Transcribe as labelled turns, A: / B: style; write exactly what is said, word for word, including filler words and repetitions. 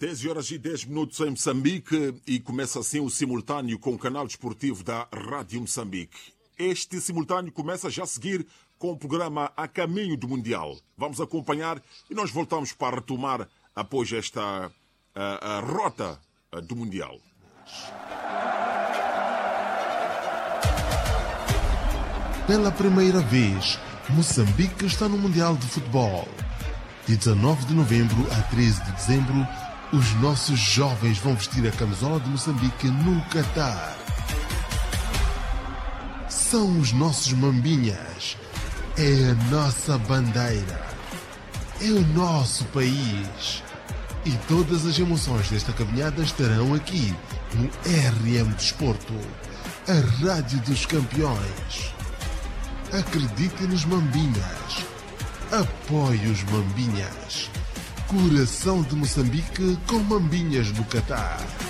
A: dez horas e dez minutos em Moçambique e começa assim o simultâneo com o canal desportivo da Rádio Moçambique. Este simultâneo começa já a seguir com o programa A Caminho do Mundial. Vamos acompanhar e nós voltamos para retomar após esta a, a rota do Mundial.
B: Pela primeira vez, Moçambique está no Mundial de Futebol. De dezanove de novembro a treze de dezembro, os nossos jovens vão vestir a camisola de Moçambique no Catar. São os nossos mambinhas. É a nossa bandeira. É o nosso país. E todas as emoções desta caminhada estarão aqui no R M Desporto, a rádio dos campeões. Acredite nos mambinhas. Apoie os mambinhas. Coração de Moçambique com mambinhas no Catar.